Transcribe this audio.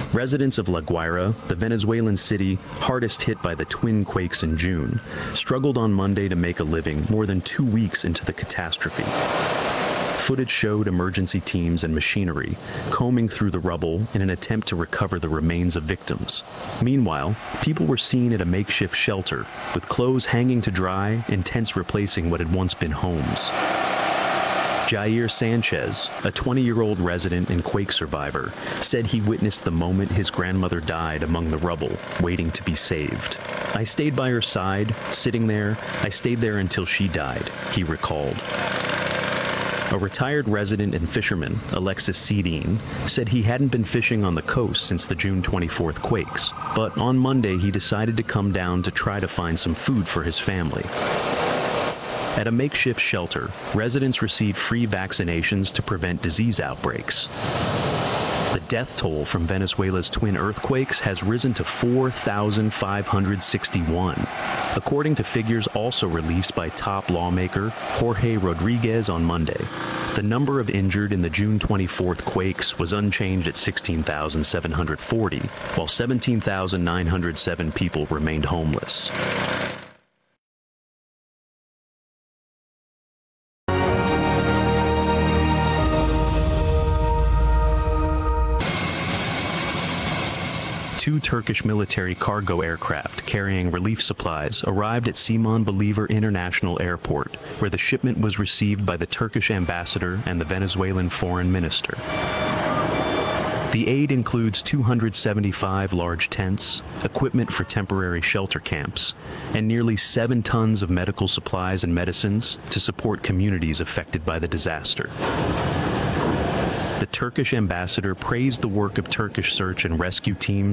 Residents of La Guaira, the Venezuelan city hardest hit by the twin quakes in June, struggled on Monday to make a living more than 2 weeks into the catastrophe. Footage showed emergency teams and machinery combing through the rubble in an attempt to recover the remains of victims. Meanwhile, people were seen at a makeshift shelter, with clothes hanging to dry and tents replacing what had once been homes. Jair Sanchez, a 20-year-old resident and quake survivor, said he witnessed the moment his grandmother died among the rubble, waiting to be saved. "I stayed by her side, sitting there. I stayed there until she died," he recalled. A retired resident and fisherman, Alexis Sedin, said he hadn't been fishing on the coast since the June 24th quakes, but on Monday he decided to come down to try to find some food for his family. At a makeshift shelter, residents received free vaccinations to prevent disease outbreaks. The death toll from Venezuela's twin earthquakes has risen to 4,561, according to figures also released by top lawmaker Jorge Rodriguez on Monday. The number of injured in the June 24th quakes was unchanged at 16,740, while 17,907 people remained homeless. Two Turkish military cargo aircraft carrying relief supplies arrived at Simon Bolivar International Airport, where the shipment was received by the Turkish ambassador and the Venezuelan foreign minister. The aid includes 275 large tents, equipment for temporary shelter camps, and nearly 7 tons of medical supplies and medicines to support communities affected by the disaster. The Turkish ambassador praised the work of Turkish search and rescue teams